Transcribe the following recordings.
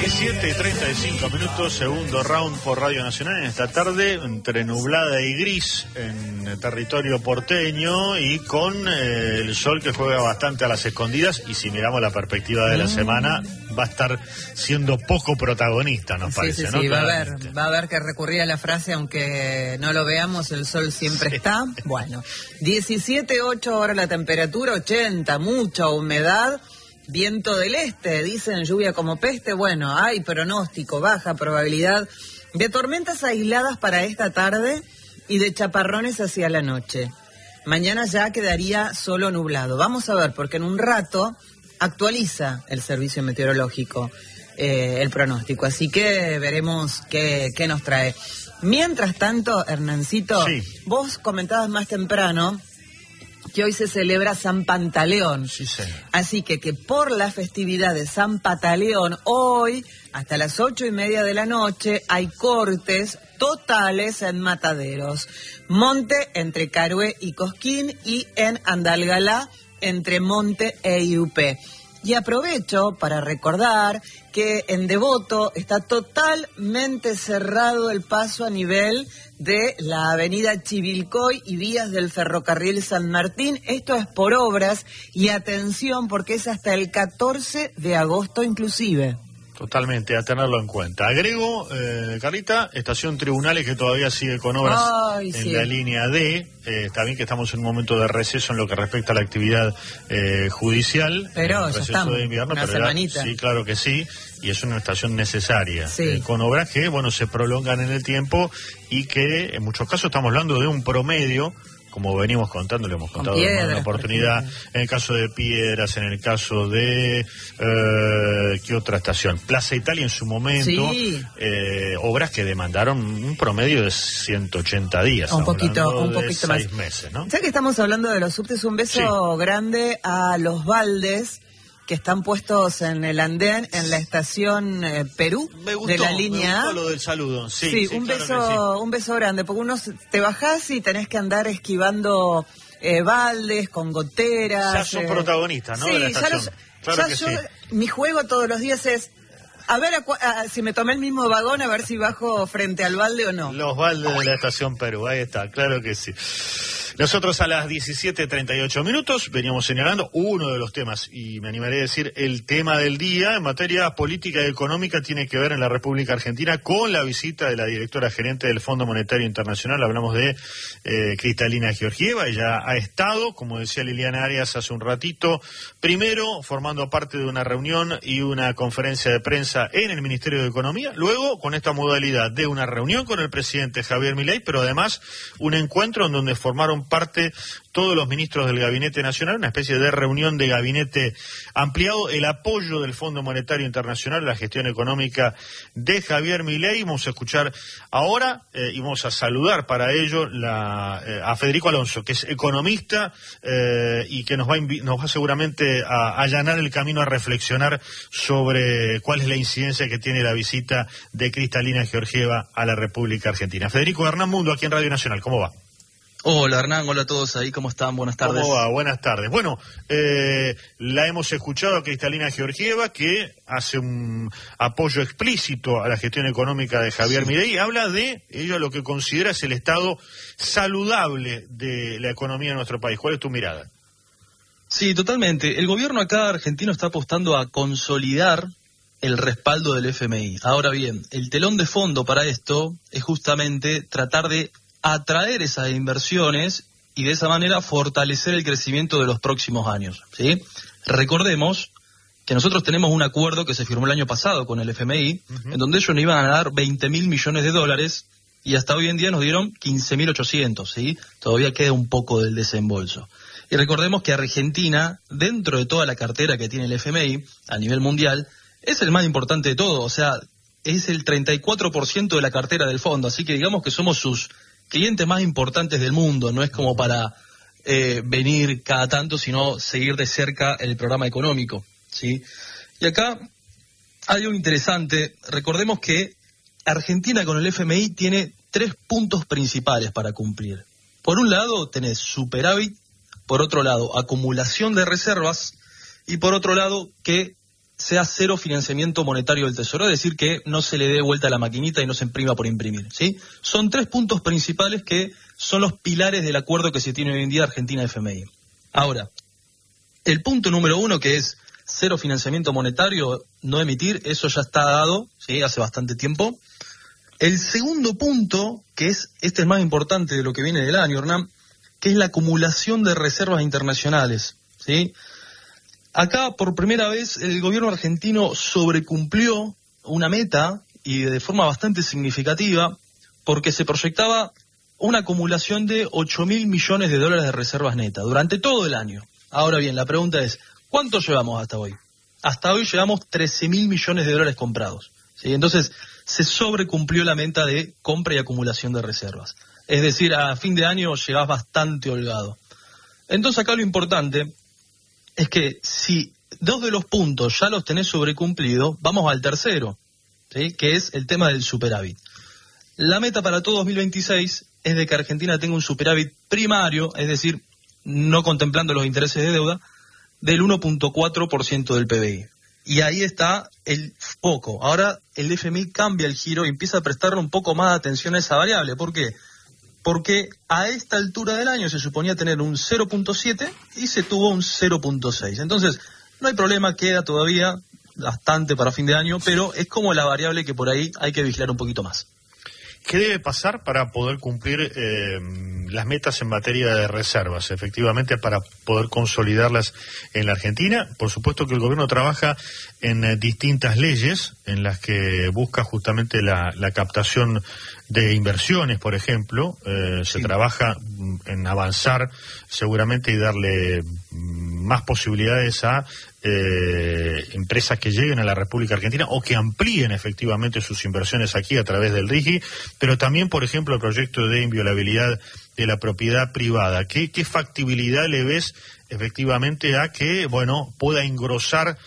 17:35, segundo round por Radio Nacional en esta tarde, entre nublada y gris en el territorio porteño y con el sol que juega bastante a las escondidas, y si miramos la perspectiva de la semana va a estar siendo poco protagonista, nos parece, ¿no? Sí, va a haber que recurrir a la frase, aunque no lo veamos, el sol siempre está. Bueno, 17:08 ahora la temperatura, 80, mucha humedad. Viento del este, dicen lluvia como peste. Bueno, hay pronóstico, baja probabilidad de tormentas aisladas para esta tarde y de chaparrones hacia la noche. Mañana ya quedaría solo nublado. Vamos a ver, porque en un rato actualiza el servicio meteorológico el pronóstico, así que veremos qué nos trae. Mientras tanto, Hernancito, sí, vos comentabas más temprano que hoy se celebra San Pantaleón. Sí, sí. Así que por la festividad de San Pantaleón, hoy, hasta las 8:30 de la noche, hay cortes totales en Mataderos. Monte entre Carué y Cosquín, y en Andalgalá entre Monte e Iupé. Y aprovecho para recordar que en Devoto está totalmente cerrado el paso a nivel de la avenida Chivilcoy y vías del ferrocarril San Martín. Esto es por obras, y atención porque es hasta el 14 de agosto inclusive. Totalmente, a tenerlo en cuenta. Agrego, Carlita, estación Tribunales, que todavía sigue con obras en la línea D. Está bien que estamos en un momento de receso en lo que respecta a la actividad judicial. Pero ya estamos, de invierno, una semanita. Sí, claro que sí, y es una estación necesaria. Sí. Con obras que, se prolongan en el tiempo y que en muchos casos estamos hablando de un promedio, como venimos contando, le hemos contado en una oportunidad, en el caso de Piedras, en el caso de ¿qué otra estación? Plaza Italia en su momento, sí. Obras que demandaron un promedio de 180 días. Un poquito 6 más. meses, ¿no? Ya que estamos hablando de los subtes, un beso grande a los baldes que están puestos en el andén en la estación Perú de la línea A. Me gustó lo del saludo. Sí, un beso grande, porque uno te bajás y tenés que andar esquivando baldes con goteras. Ya son protagonistas, ¿no? Sí, de la estación. Mi juego todos los días es a ver si me tomé el mismo vagón, a ver si bajo frente al balde o no. Los baldes de la estación Perú, ahí está, claro que sí. Nosotros a las 17:38 veníamos señalando uno de los temas, y me animaré a decir el tema del día en materia política y económica, tiene que ver en la República Argentina con la visita de la directora gerente del Fondo Monetario Internacional. Hablamos de Cristalina Georgieva. Ella ha estado, como decía Liliana Arias hace un ratito, primero formando parte de una reunión y una conferencia de prensa en el Ministerio de Economía, luego con esta modalidad de una reunión con el presidente Javier Milei, pero además un encuentro en donde formaron parte todos los ministros del Gabinete Nacional, una especie de reunión de gabinete ampliado, el apoyo del Fondo Monetario Internacional a la gestión económica de Javier Milei. Vamos a escuchar ahora y vamos a saludar para ello a Federico Alonso, que es economista y que nos va seguramente a allanar el camino a reflexionar sobre cuál es la incidencia que tiene la visita de Cristalina Georgieva a la República Argentina. Federico, Hernán Mundo, aquí en Radio Nacional, ¿cómo va? Hola Hernán, hola a todos ahí, ¿cómo están? Buenas tardes. ¿Cómo va? Buenas tardes. Bueno, la hemos escuchado a Cristalina Georgieva, que hace un apoyo explícito a la gestión económica de Javier Milei. Habla de ello, lo que considera es el estado saludable de la economía de nuestro país. ¿Cuál es tu mirada? Sí, totalmente. El gobierno acá argentino está apostando a consolidar el respaldo del FMI. Ahora bien, el telón de fondo para esto es justamente tratar de atraer esas inversiones y de esa manera fortalecer el crecimiento de los próximos años, ¿sí? Recordemos que nosotros tenemos un acuerdo que se firmó el año pasado con el FMI, en donde ellos nos iban a dar 20.000 millones de dólares y hasta hoy en día nos dieron 15.800, ¿sí? Todavía queda un poco del desembolso. Y recordemos que Argentina, dentro de toda la cartera que tiene el FMI a nivel mundial, es el más importante de todo, o sea, es el 34% de la cartera del fondo, así que digamos que somos sus clientes más importantes del mundo. No es como para venir cada tanto, sino seguir de cerca el programa económico, ¿sí? Y acá hay algo interesante. Recordemos que Argentina con el FMI tiene 3 puntos principales para cumplir. Por un lado tenés superávit, por otro lado acumulación de reservas, y por otro lado que sea cero financiamiento monetario del Tesoro, es decir, que no se le dé vuelta a la maquinita y no se imprima por imprimir, ¿sí? Son 3 puntos principales que son los pilares del acuerdo que se tiene hoy en día Argentina-FMI. Ahora, el punto número 1, que es cero financiamiento monetario, no emitir, eso ya está dado, ¿sí? Hace bastante tiempo. El segundo punto, que es más importante de lo que viene del año, Hernán, que es la acumulación de reservas internacionales, ¿sí? Acá, por primera vez, el gobierno argentino sobrecumplió una meta, y de forma bastante significativa, porque se proyectaba una acumulación de 8.000 millones de dólares de reservas netas durante todo el año. Ahora bien, la pregunta es, ¿cuánto llevamos hasta hoy? Hasta hoy llevamos 13.000 millones de dólares comprados, ¿sí? Entonces, se sobrecumplió la meta de compra y acumulación de reservas. Es decir, a fin de año llegás bastante holgado. Entonces, acá lo importante es que si 2 de los puntos ya los tenés sobrecumplidos, vamos al tercero, ¿sí? Que es el tema del superávit. La meta para todo 2026 es de que Argentina tenga un superávit primario, es decir, no contemplando los intereses de deuda, del 1.4% del PBI. Y ahí está el foco. Ahora el FMI cambia el giro y empieza a prestarle un poco más de atención a esa variable. ¿Por qué? Porque a esta altura del año se suponía tener un 0.7 y se tuvo un 0.6. Entonces, no hay problema, queda todavía bastante para fin de año, pero es como la variable que por ahí hay que vigilar un poquito más. ¿Qué debe pasar para poder cumplir las metas en materia de reservas, efectivamente, para poder consolidarlas en la Argentina? Por supuesto que el gobierno trabaja en distintas leyes en las que busca justamente la captación de inversiones, por ejemplo. Se trabaja en avanzar seguramente y darle más posibilidades a empresas que lleguen a la República Argentina o que amplíen efectivamente sus inversiones aquí a través del RIGI, pero también, por ejemplo, el proyecto de inviolabilidad de la propiedad privada. ¿Qué factibilidad le ves efectivamente a que, bueno, pueda engrosar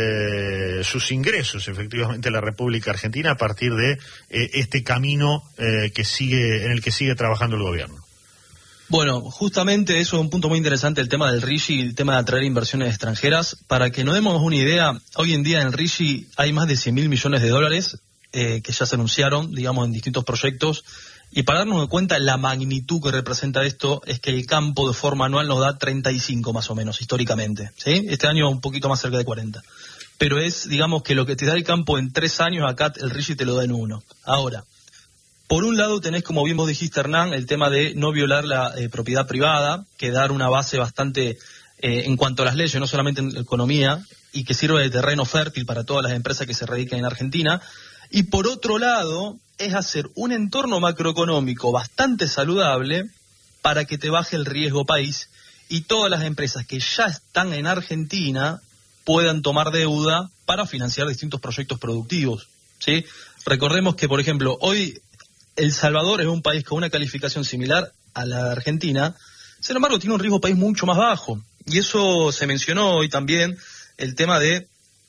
sus ingresos efectivamente la República Argentina a partir de este camino en el que sigue trabajando el gobierno? Bueno, justamente eso es un punto muy interesante, el tema del RIGI y el tema de atraer inversiones extranjeras. Para que nos demos una idea, hoy en día en el RIGI hay más de 100.000 millones de dólares que ya se anunciaron, digamos, en distintos proyectos. Y para darnos cuenta la magnitud que representa esto, es que el campo de forma anual nos da 35 más o menos, históricamente, ¿sí? Este año un poquito más cerca de 40. Pero es, digamos, que lo que te da el campo en 3 años, acá el RIGI te lo da en 1. Ahora, por un lado tenés, como bien vos dijiste, Hernán, el tema de no violar la propiedad privada, que dar una base bastante en cuanto a las leyes, no solamente en economía, y que sirve de terreno fértil para todas las empresas que se radican en Argentina. Y por otro lado, es hacer un entorno macroeconómico bastante saludable para que te baje el riesgo país y todas las empresas que ya están en Argentina puedan tomar deuda para financiar distintos proyectos productivos, ¿sí? Recordemos que, por ejemplo, hoy El Salvador es un país con una calificación similar a la de Argentina, sin embargo tiene un riesgo país mucho más bajo. Y eso se mencionó hoy también, el tema de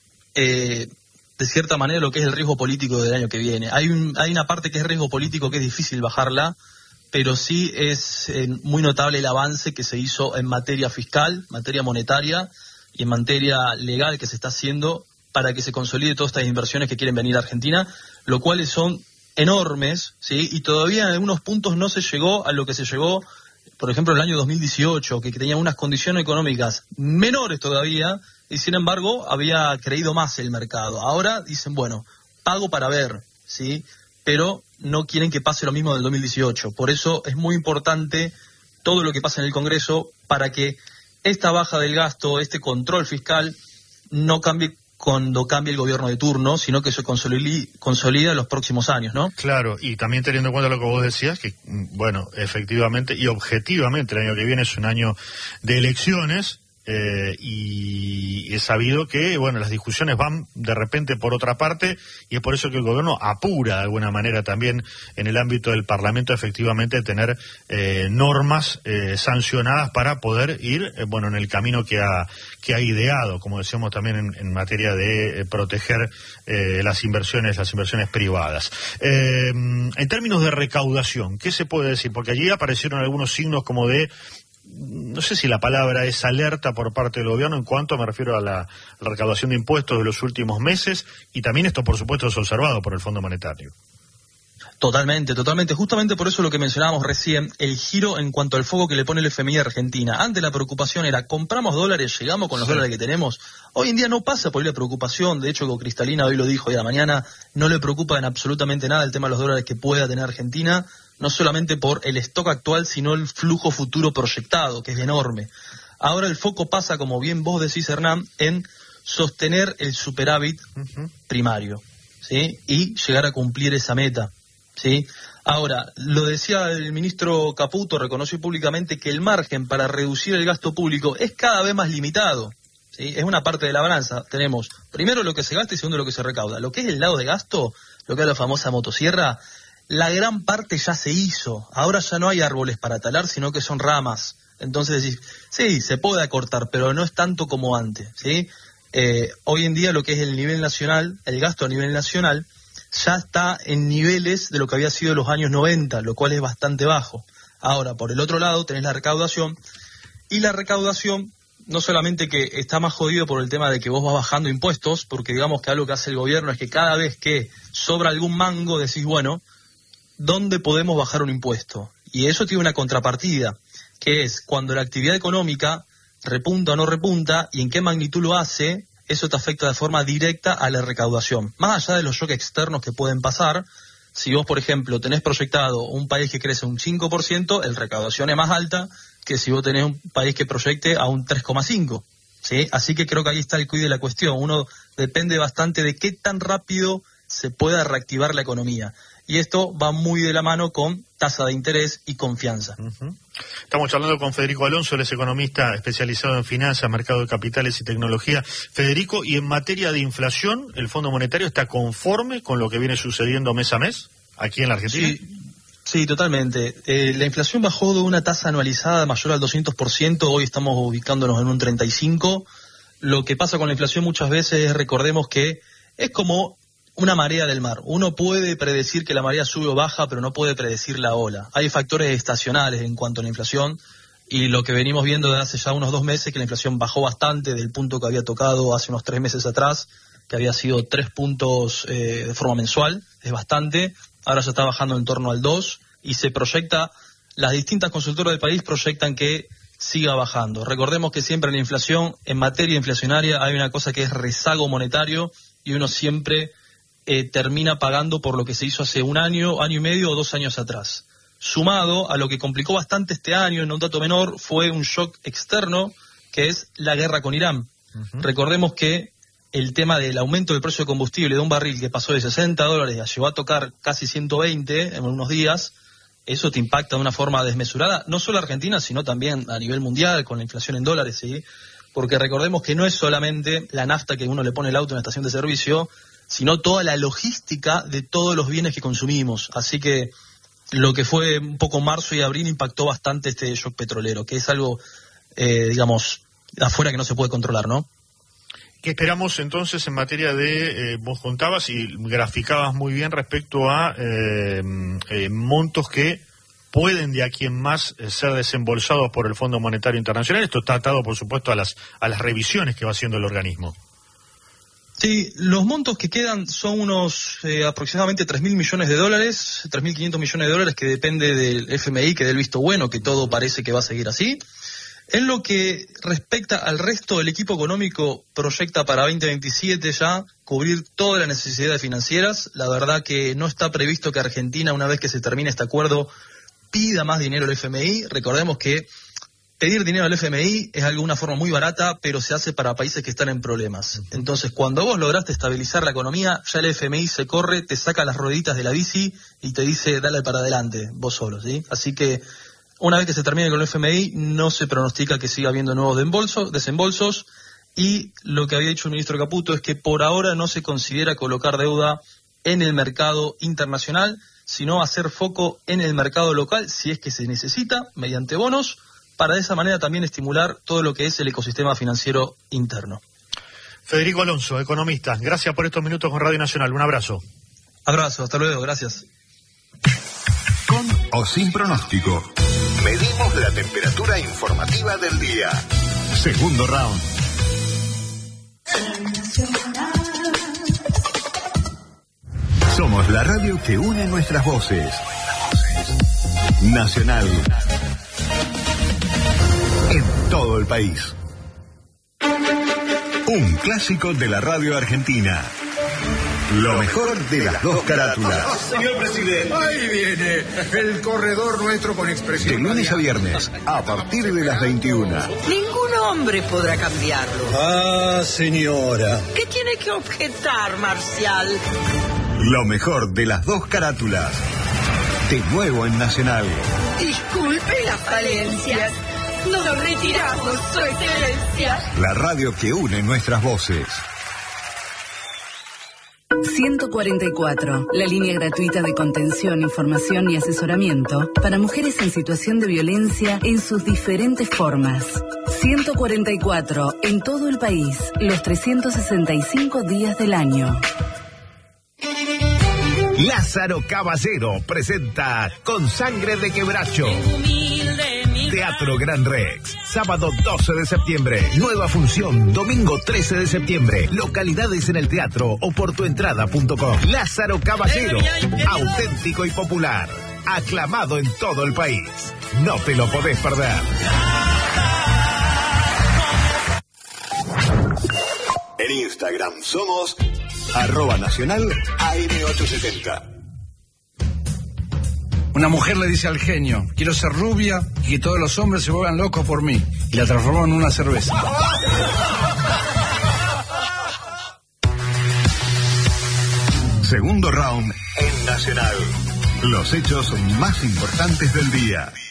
cierta manera, lo que es el riesgo político del año que viene. Hay una parte que es riesgo político que es difícil bajarla, pero sí es muy notable el avance que se hizo en materia fiscal, materia monetaria y en materia legal que se está haciendo para que se consolide todas estas inversiones que quieren venir a Argentina, lo cuales son enormes, ¿sí? Y todavía en algunos puntos no se llegó a lo que se llegó, por ejemplo, el año 2018, que tenía unas condiciones económicas menores todavía, y sin embargo había creído más el mercado. Ahora dicen, bueno, pago para ver, ¿sí? Pero no quieren que pase lo mismo del 2018. Por eso es muy importante todo lo que pasa en el Congreso para que esta baja del gasto, este control fiscal, no cambie cuando cambie el gobierno de turno, sino que se consolida en los próximos años, ¿no? Claro, y también teniendo en cuenta lo que vos decías, que, bueno, efectivamente y objetivamente el año que viene es un año de elecciones, y es sabido que, bueno, las discusiones van de repente por otra parte, y es por eso que el gobierno apura de alguna manera también en el ámbito del Parlamento efectivamente tener normas sancionadas para poder ir, bueno, en el camino que ha ideado, como decíamos también en materia de proteger las inversiones privadas. En términos de recaudación, ¿qué se puede decir? Porque allí aparecieron algunos signos como de no sé si la palabra es alerta por parte del gobierno en cuanto me refiero a la recaudación de impuestos de los últimos meses, y también esto por supuesto es observado por el Fondo Monetario. Totalmente. Justamente por eso lo que mencionábamos recién, el giro en cuanto al foco que le pone el FMI a Argentina. Antes la preocupación era, compramos dólares, llegamos con los dólares que tenemos. Hoy en día no pasa por ahí la preocupación, de hecho Cristalina hoy lo dijo, y a la mañana no le preocupa en absolutamente nada el tema de los dólares que pueda tener Argentina, no solamente por el stock actual, sino el flujo futuro proyectado, que es enorme. Ahora el foco pasa, como bien vos decís, Hernán, en sostener el superávit primario, ¿sí? Y llegar a cumplir esa meta. ¿Sí? Ahora, lo decía el ministro Caputo, reconoció públicamente que el margen para reducir el gasto público es cada vez más limitado, ¿sí? Es una parte de la balanza. Tenemos primero lo que se gasta y segundo lo que se recauda. Lo que es el lado de gasto, lo que es la famosa motosierra, la gran parte ya se hizo. Ahora ya no hay árboles para talar, sino que son ramas. Entonces decís, sí, se puede acortar, pero no es tanto como antes, ¿sí? Hoy en día lo que es el nivel nacional, el gasto a nivel nacional, ya está en niveles de lo que había sido en los años 90, lo cual es bastante bajo. Ahora, por el otro lado, tenés la recaudación, y la recaudación no solamente que está más jodido por el tema de que vos vas bajando impuestos, porque digamos que algo que hace el gobierno es que cada vez que sobra algún mango decís, bueno, ¿dónde podemos bajar un impuesto? Y eso tiene una contrapartida, que es cuando la actividad económica repunta o no repunta, y en qué magnitud lo hace, eso te afecta de forma directa a la recaudación. Más allá de los shocks externos que pueden pasar, si vos, por ejemplo, tenés proyectado un país que crece un 5%, la recaudación es más alta que si vos tenés un país que proyecte a un 3,5%. ¿Sí? Así que creo que ahí está el quid de la cuestión. Uno depende bastante de qué tan rápido se pueda reactivar la economía. Y esto va muy de la mano con tasa de interés y confianza. Estamos charlando con Federico Alonso, él es economista especializado en finanzas, mercado de capitales y tecnología. Federico, y en materia de inflación, ¿el Fondo Monetario está conforme con lo que viene sucediendo mes a mes aquí en la Argentina? Sí, totalmente. La inflación bajó de una tasa anualizada mayor al 200%, hoy estamos ubicándonos en un 35%. Lo que pasa con la inflación muchas veces es, recordemos que es como una marea del mar. Uno puede predecir que la marea sube o baja, pero no puede predecir la ola. Hay factores estacionales en cuanto a la inflación, y lo que venimos viendo desde hace ya unos 2 meses, que la inflación bajó bastante del punto que había tocado hace unos 3 meses atrás, que había sido 3 puntos de forma mensual, es bastante. Ahora ya está bajando en torno al 2, y se proyecta, las distintas consultoras del país proyectan que siga bajando. Recordemos que siempre en la inflación, en materia inflacionaria, hay una cosa que es rezago monetario, y uno siempre termina pagando por lo que se hizo hace un año, año y medio o 2 años atrás. Sumado a lo que complicó bastante este año, en un dato menor, fue un shock externo, que es la guerra con Irán. Recordemos que el tema del aumento del precio de combustible de un barril que pasó de $60 a llegó a tocar casi 120 en unos días, eso te impacta de una forma desmesurada, no solo a Argentina, sino también a nivel mundial, con la inflación en dólares, ¿sí? Porque recordemos que no es solamente la nafta que uno le pone el auto en la estación de servicio, sino toda la logística de todos los bienes que consumimos. Así que lo que fue un poco marzo y abril impactó bastante este shock petrolero, que es algo, digamos, afuera que no se puede controlar, ¿no? ¿Qué esperamos entonces en materia de, vos contabas y graficabas muy bien respecto a montos que pueden de aquí en más ser desembolsados por el Fondo Monetario Internacional? Esto está atado, por supuesto, a las revisiones que va haciendo el organismo. Sí, los montos que quedan son unos aproximadamente 3.000 millones de dólares, 3.500 millones de dólares, que depende del FMI, que dé el visto bueno, que todo parece que va a seguir así. En lo que respecta al resto, el equipo económico proyecta para 2027 ya cubrir todas las necesidades financieras. La verdad que no está previsto que Argentina, una vez que se termine este acuerdo, pida más dinero al FMI. Recordemos que pedir dinero al FMI es una forma muy barata, pero se hace para países que están en problemas. Entonces, cuando vos lograste estabilizar la economía, ya el FMI se corre, te saca las rueditas de la bici y te dice, dale para adelante, vos solo, ¿sí? Así que, una vez que se termine con el FMI, no se pronostica que siga habiendo nuevos desembolsos, y lo que había dicho el ministro Caputo es que por ahora no se considera colocar deuda en el mercado internacional, sino hacer foco en el mercado local, si es que se necesita, mediante bonos, para de esa manera también estimular todo lo que es el ecosistema financiero interno. Federico Alonso, economista, gracias por estos minutos con Radio Nacional. Un abrazo. Abrazo, hasta luego, gracias. Con o sin pronóstico. Medimos la temperatura informativa del día. Segundo round. Somos la radio que une nuestras voces. Nacional. En todo el país. Un clásico de la radio argentina. Lo mejor de las dos carátulas. Señor presidente. Ahí viene el corredor nuestro con expresión. De lunes a viernes, a partir de las 21. Ningún hombre podrá cambiarlo. Ah, señora. ¿Qué tiene que objetar, Marcial? Lo mejor de las dos carátulas. De nuevo en Nacional. Disculpe las falencias. Nos retiramos, su excelencia. La radio que une nuestras voces. 144, la línea gratuita de contención, información y asesoramiento para mujeres en situación de violencia en sus diferentes formas. 144, en todo el país, los 365 días del año. Lázaro Caballero presenta Con Sangre de Quebracho. Teatro Gran Rex, sábado 12 de septiembre, nueva función, domingo 13 de septiembre, localidades en el teatro o por tuentrada.com. Lázaro Caballero, auténtico y popular, aclamado en todo el país. No te lo podés perder. En Instagram somos @nacional AM870. Una mujer le dice al genio: quiero ser rubia y que todos los hombres se vuelvan locos por mí. Y la transformó en una cerveza. Segundo round en Nacional. Los hechos más importantes del día.